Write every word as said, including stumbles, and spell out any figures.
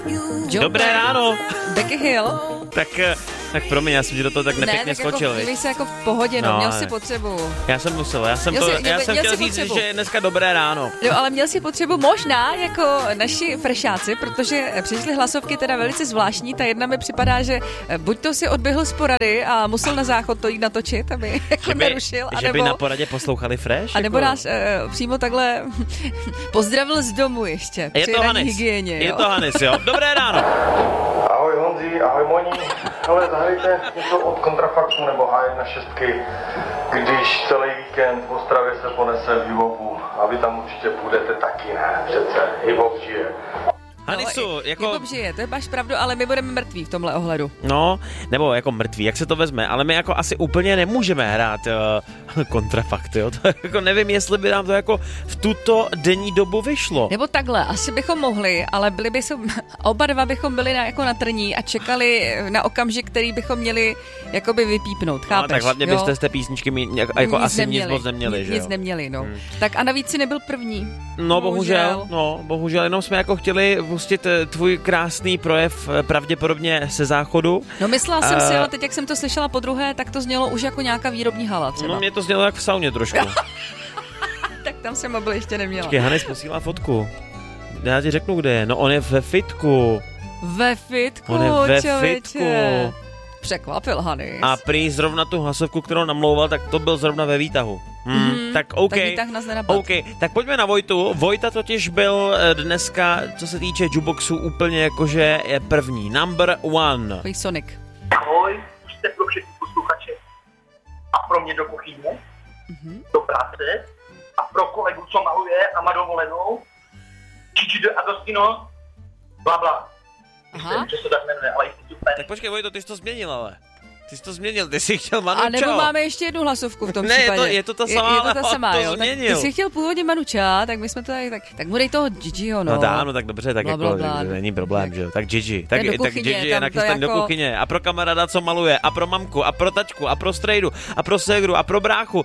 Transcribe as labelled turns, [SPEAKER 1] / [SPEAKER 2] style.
[SPEAKER 1] Dobré ráno.
[SPEAKER 2] Becky Hill.
[SPEAKER 1] Tak, tak promiň, já jsem ti do toho tak nepěkně
[SPEAKER 2] ne, tak
[SPEAKER 1] skočil.
[SPEAKER 2] Jako, jsi jako v pohodě, no,
[SPEAKER 1] no
[SPEAKER 2] měl jsi potřebu.
[SPEAKER 1] Já jsem musel, já jsem,
[SPEAKER 2] měl
[SPEAKER 1] to,
[SPEAKER 2] jsi,
[SPEAKER 1] já
[SPEAKER 2] měl,
[SPEAKER 1] jsem
[SPEAKER 2] měl
[SPEAKER 1] chtěl říct,
[SPEAKER 2] potřebu.
[SPEAKER 1] že je dneska dobré ráno.
[SPEAKER 2] Jo, ale měl si potřebu možná jako naši frešáci, protože přišly hlasovky teda velice zvláštní. Ta jedna mi připadá, že buď to si odběhl z porady a musel na záchod to jít natočit, aby jako
[SPEAKER 1] že by,
[SPEAKER 2] nerušil.
[SPEAKER 1] Že
[SPEAKER 2] anebo,
[SPEAKER 1] by na poradě poslouchali Fresh?
[SPEAKER 2] A nebo
[SPEAKER 1] jako?
[SPEAKER 2] nás uh, přímo takhle pozdravil z domu ještě.
[SPEAKER 1] Je to Hanis,
[SPEAKER 2] hygieně,
[SPEAKER 1] je
[SPEAKER 2] jo?
[SPEAKER 1] to Hanis, jo. Dobré ráno.
[SPEAKER 3] Ahoj Honzi, ahoj Moni. Hele, zahrajte něco od Kontrafaktu nebo há jedna šest, když celý víkend v Ostravě se ponese v hip-hopu a vy tam určitě půjdete taky, ne? Přece hip-hop žije.
[SPEAKER 1] Hanisu,
[SPEAKER 2] no,
[SPEAKER 1] jako...
[SPEAKER 2] Hip-hop žije, to je máš pravdu, ale my budeme mrtví v tomhle ohledu.
[SPEAKER 1] No, nebo jako mrtví, jak se to vezme, ale my jako asi úplně nemůžeme hrát uh, kontrafakt, jo, to jako nevím, jestli by nám to jako v tuto denní dobu vyšlo.
[SPEAKER 2] Nebo takhle, asi bychom mohli, ale byli by som, oba dva bychom byli na, jako na trní a čekali na okamžik, který bychom měli jakoby vypípnout, chápeš?
[SPEAKER 1] No, tak hlavně
[SPEAKER 2] jo?
[SPEAKER 1] byste z té písničky mít, jako, jako
[SPEAKER 2] nic
[SPEAKER 1] asi
[SPEAKER 2] neměli,
[SPEAKER 1] nic moc neměli,
[SPEAKER 2] nic,
[SPEAKER 1] že jo?
[SPEAKER 2] Nic neměli, no.
[SPEAKER 1] Hmm.
[SPEAKER 2] Tak a navíc si nebyl první.
[SPEAKER 1] No bohužel, no bohužel, jenom jsme jako chtěli pustit tvůj krásný projev pravděpodobně se záchodu.
[SPEAKER 2] No myslela jsem
[SPEAKER 1] uh,
[SPEAKER 2] si, ale teď jak jsem to slyšela po druhé, tak to znělo už jako nějaká výrobní hala třeba.
[SPEAKER 1] No mě to znělo jak v sauně trošku.
[SPEAKER 2] Tak tam jsem mobil ještě neměla.
[SPEAKER 1] Počkej, Hanis posílá fotku. Já ti řeknu, kde je. No on je ve fitku.
[SPEAKER 2] Ve fitku,
[SPEAKER 1] On je ve
[SPEAKER 2] člověče.
[SPEAKER 1] fitku.
[SPEAKER 2] Překvapil Hanis.
[SPEAKER 1] A prý zrovna tu hlasovku, kterou namlouval, tak to byl zrovna ve výtahu. Hmm,
[SPEAKER 2] Mm-hmm.
[SPEAKER 1] tak OK.
[SPEAKER 2] Tak výtah nás nenapad.
[SPEAKER 1] OK, tak pojďme na Vojtu. Vojta totiž byl dneska, co se týče jukeboxu, úplně jakože je první. Number one.
[SPEAKER 2] Takový Sonic.
[SPEAKER 4] Ahoj, jste pro všechny posluchače a pro mě do kuchyně,
[SPEAKER 2] Mm-hmm.
[SPEAKER 4] do práce a pro kolegu, co maluje a má dovolenou, Čiči de Agostino, bla bla.
[SPEAKER 2] Aha.
[SPEAKER 4] Nevím, že se tak jmenuje, ale jsi super.
[SPEAKER 1] Tak počkej, Vojto, ty jsi to změnil, ale. Ty jsi to změnil, ty jsi chtěl Manu
[SPEAKER 2] A nebo
[SPEAKER 1] Chao.
[SPEAKER 2] máme ještě jednu hlasovku v tom
[SPEAKER 1] Ne, je
[SPEAKER 2] případě.
[SPEAKER 1] to- je to ta samá,
[SPEAKER 2] je, je to
[SPEAKER 1] ale
[SPEAKER 2] ta
[SPEAKER 1] on
[SPEAKER 2] samá,
[SPEAKER 1] to
[SPEAKER 2] jo. Tak
[SPEAKER 1] změnil.
[SPEAKER 2] ty jsi chtěl původně Manu Chao, tak my jsme to tady, tak, tak mu dej toho Gigiho, no.
[SPEAKER 1] No dá, no tak dobře, tak
[SPEAKER 2] Bla,
[SPEAKER 1] jako
[SPEAKER 2] bla, bla.
[SPEAKER 1] není problém, že jo. Tak Gigi, tak,
[SPEAKER 2] Ten do
[SPEAKER 1] tak
[SPEAKER 2] kuchyně,
[SPEAKER 1] Gigi je
[SPEAKER 2] tam to
[SPEAKER 1] nachystaný
[SPEAKER 2] jako-
[SPEAKER 1] do kuchyně. A pro kamaráda, co maluje, a pro mamku, a pro tačku, a pro strejdu, a pro ségru, a pro bráchu,